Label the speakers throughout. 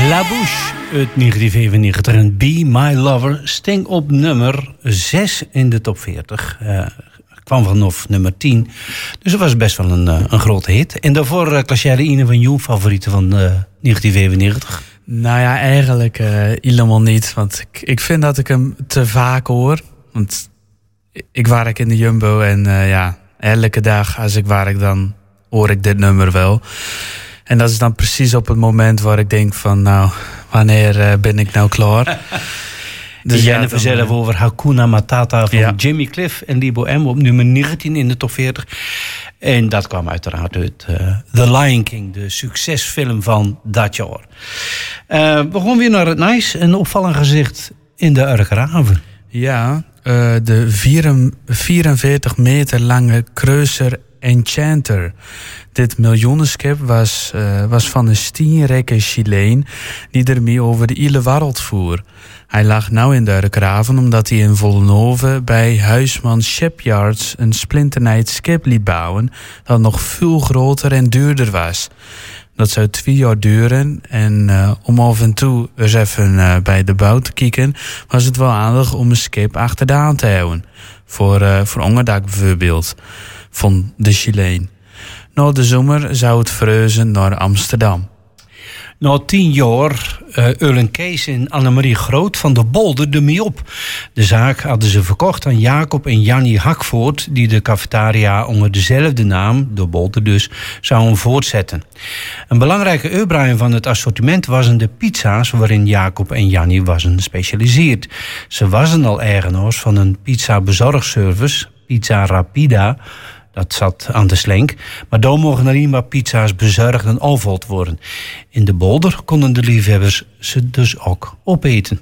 Speaker 1: La Bouche uit 1995 en Be My Lover sting op nummer 6 in de top 40. Kwam vanaf nummer 10. Dus het was best wel een grote hit. En daarvoor klasseerde een van jouw favorieten van 1995.
Speaker 2: Nou ja, eigenlijk helemaal niet. Want ik vind dat ik hem te vaak hoor. Want ik werk in de Jumbo en elke dag als ik werk dan hoor ik dit nummer wel. En dat is dan precies op het moment waar ik denk van nou, wanneer ben ik nou klaar?
Speaker 1: Dus jij hebt zelf over Hakuna Matata van Jimmy Cliff en Libo M op nummer 19 in de top 40. En dat kwam uiteraard uit The Lion King, de succesfilm van dat jaar. We gaan weer naar het nice, een opvallend gezicht in de Urkeraven.
Speaker 2: Ja, de 44 meter lange cruiser Enchanter. Dit miljoenenschip was van een steenrijke Chileen die ermee over de hele wereld voer. Hij lag nou in de Urkeraven omdat hij in Vollenhoven bij Huisman Shipyards een splinternijd schip liet bouwen dat nog veel groter en duurder was. Dat zou 2 jaar duren en om af en toe eens even bij de bouw te kijken was het wel aardig om een schip achteraan te houden. Voor onderdak bijvoorbeeld, van de Chileen. Na de zomer zou het verhuizen naar Amsterdam.
Speaker 1: Na 10 jaar Eulen Kees en Annemarie Groot van de Bolder ermee op. De zaak hadden ze verkocht aan Jacob en Jannie Hakvoort, die de cafetaria onder dezelfde naam, de Bolder dus, zouden voortzetten. Een belangrijke uitbreiding van het assortiment waren de pizza's waarin Jacob en Jannie waren gespecialiseerd. Ze waren al eigenaars van een pizza bezorgservice, Pizza Rapida. Dat zat aan de slenk. Maar daar mogen alleen maar pizza's bezorgd en afgehaald worden. In de Bolder konden de liefhebbers ze dus ook opeten.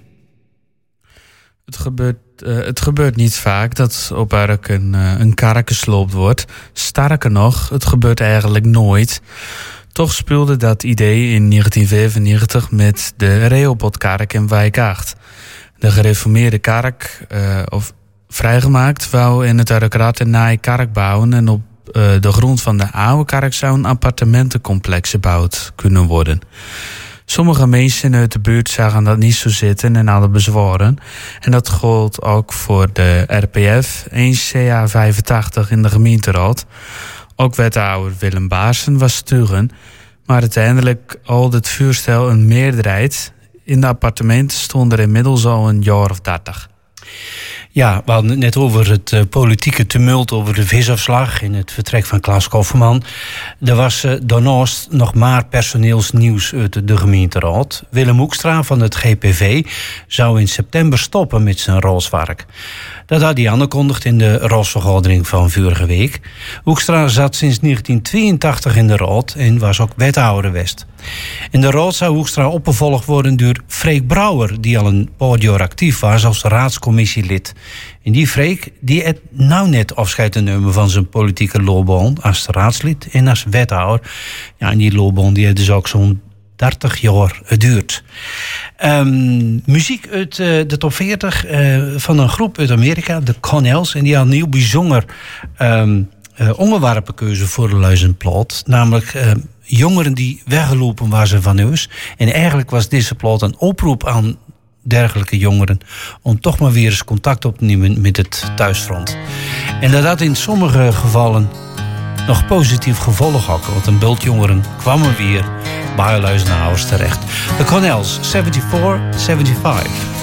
Speaker 2: Het gebeurt niet vaak dat op Urk een kark gesloopt wordt. Sterker nog, het gebeurt eigenlijk nooit. Toch speelde dat idee in 1995 met de Reopotkark in Wijk 8. De gereformeerde kark, vrijgemaakt, wou in het Urkeraad een naaie kark bouwen en op de grond van de oude kark zou een appartementencomplex gebouwd kunnen worden. Sommige mensen uit de buurt zagen dat niet zo zitten en hadden bezwaren. En dat gold ook voor de RPF, 1 CA85 in de gemeenteraad. Ook wethouder Willem Baarsen was tegen, maar uiteindelijk al het voorstel een meerderheid. In de appartementen stond er inmiddels al een jaar of 30.
Speaker 1: Ja, we hadden het net over het politieke tumult over de visafslag in het vertrek van Klaas Kofferman. Er was daarnaast nog maar personeelsnieuws uit de gemeenteraad. Willem Hoekstra van het GPV zou in september stoppen met zijn raadswerk. Dat had hij aangekondigd in de raadsvergadering van vorige week. Hoekstra zat sinds 1982 in de raad en was ook wethouder West. In de raad zou Hoekstra opgevolgd worden door Freek Brouwer, die al een paar jaar actief was als raadscommissielid. En die Freek die het nou net afscheid te nemen van zijn politieke loopbaan als raadslid en als wethouder. Ja, en die loopbaan die heeft dus ook zo'n 30 jaar geduurd. Muziek uit de top 40 van een groep uit Amerika, de Connells. En die had een heel bijzonder onderwerpenkeuze voor de luizenplaat. Namelijk jongeren die weggelopen waren van huis. En eigenlijk was deze plaat een oproep aan dergelijke jongeren om toch maar weer eens contact op te nemen met het thuisfront. En dat had in sommige gevallen nog positief gevolg had, want een bult jongeren kwamen weer bij luizenhouders terecht. De Connells, 74-75.